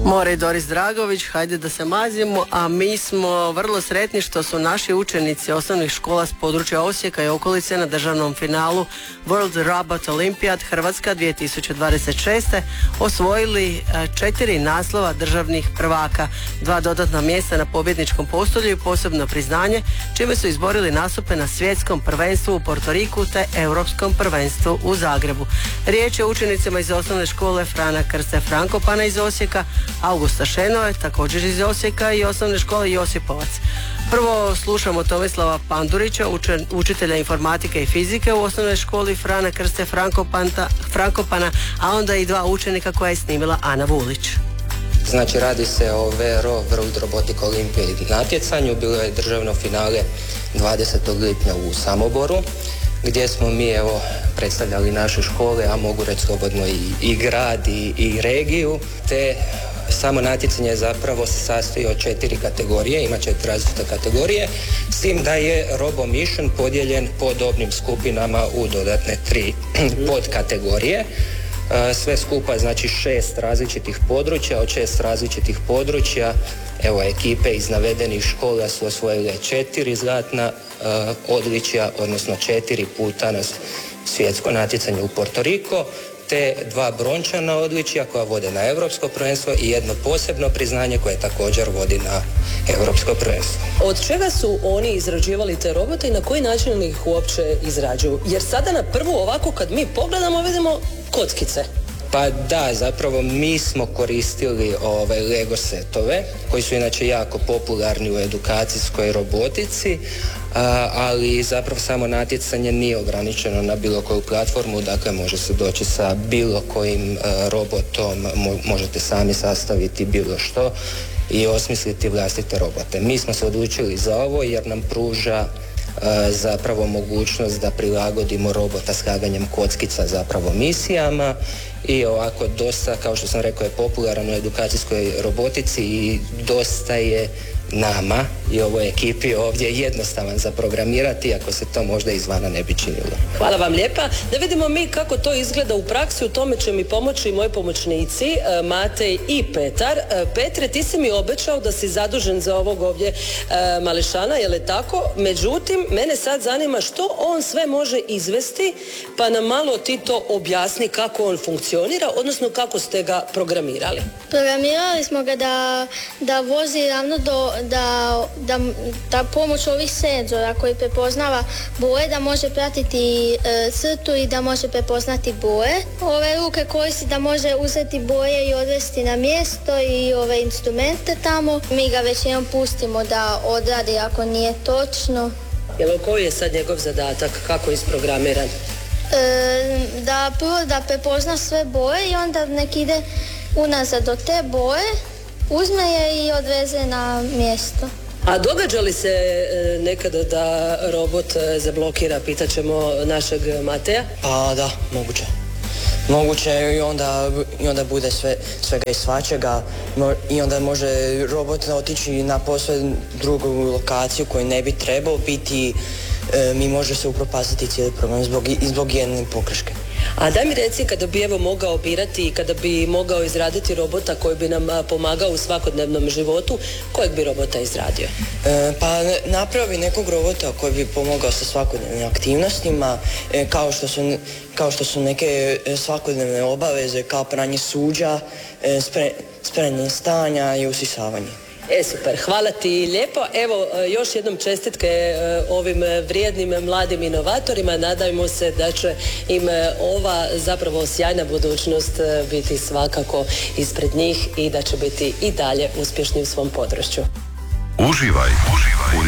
More i Doris Dragović, hajde da se mazimo, a mi smo vrlo sretni što su naši učenici osnovnih škola s područja Osijeka i okolice na državnom finalu World Robot Olympiad Hrvatska 2026. osvojili 4 naslova državnih prvaka, 2 dodatna mjesta na pobjedničkom postolju i posebno priznanje, čime su izborili nastupe na svjetskom prvenstvu u Portoriku te europskom prvenstvu u Zagrebu. Riječ je o učenicima iz osnovne škole Frana Krste Frankopana iz Osijeka, Augusta Šenove, također iz Osijeka, i osnovne škole Josipovac. Prvo slušamo Tomislava Pandurića, učitelja informatike i fizike u osnovnoj školi Frana Krste Frankopana, a onda i 2 učenika koja je snimila Ana Vulić. Znači, radi se o VRO World Robotic Olympiad natjecanju. Bilo je državno finale 20. lipnja u Samoboru, gdje smo mi predstavljali naše škole, a mogu reći slobodno i grad i regiju, te samo natjecanje zapravo se sastoji od 4 kategorije, ima 4 različite kategorije, s tim da je Robo Mission podijeljen po dobnim skupinama u dodatne 3 podkategorije. Sve skupa znači 6 različitih područja. Od 6 različitih područja ekipe iz navedenih škola su osvojile 4 zlatna odličja, odnosno 4 puta na svjetsko natjecanje u Portoriko, te 2 brončana odličja koja vode na europsko prvenstvo i jedno posebno priznanje koje također vodi na europsko prvenstvo. Od čega su oni izrađivali te robote i na koji način ih uopće izrađuju? Jer sada na prvu ovako kad mi pogledamo vidimo kockice. Pa da, zapravo mi smo koristili Lego setove koji su inače jako popularni u edukacijskoj robotici, ali zapravo samo natjecanje nije ograničeno na bilo koju platformu, dakle može se doći sa bilo kojim robotom, možete sami sastaviti bilo što i osmisliti vlastite robote. Mi smo se odlučili za ovo jer nam pruža zapravo mogućnost da prilagodimo robota s slaganjem kockica zapravo misijama i ovako dosta, kao što sam rekao, je popularan u edukacijskoj robotici i dosta je nama i ovoj ekipi ovdje jednostavan za programirati, ako se to možda izvana ne bi činilo. Hvala vam lijepa. Da vidimo mi kako to izgleda u praksi. U tome će mi pomoći moji pomoćnici Matej i Petar. Petre, ti si mi obećao da si zadužen za ovog ovdje mališana, je li tako? Međutim, mene sad zanima što on sve može izvesti, pa nam malo ti to objasni kako on funkcionira, odnosno kako ste ga programirali. Programirali smo ga da vozi ravno da pomoć ovih senzora koji prepoznava boje, da može pratiti crtu i da može prepoznati boje. Ove ruke koristi da može uzeti boje i odvesti na mjesto i ove instrumente tamo. Mi ga već jednom pustimo da odradi ako nije točno. Jel, koji je sad njegov zadatak, kako je isprogramiran? Da prepozna sve boje i onda nek ide unazad do te boje, uzme je i odveze na mjesto. A događa li se nekada da robot zablokira, pitat ćemo našeg Mateja? Pa da, moguće. Moguće i onda bude svega i svačega i onda može robot otići na posve drugu lokaciju koju ne bi trebao biti, mi može se upropastiti cijeli problem zbog jedne pogreške. A daj mi reci, kada bi mogao birati i kada bi mogao izraditi robota koji bi nam pomagao u svakodnevnom životu, kojeg bi robota izradio? Pa napravi nekog robota koji bi pomogao sa svakodnevnim aktivnostima, kao što su neke svakodnevne obaveze, kao pranje suđa, spremanje stanja i usisavanje. Super, hvala ti lijepo. Evo, još jednom čestitke ovim vrijednim mladim inovatorima. Nadajmo se da će im ova zapravo sjajna budućnost biti svakako ispred njih i da će biti i dalje uspješni u svom području. Uživaj u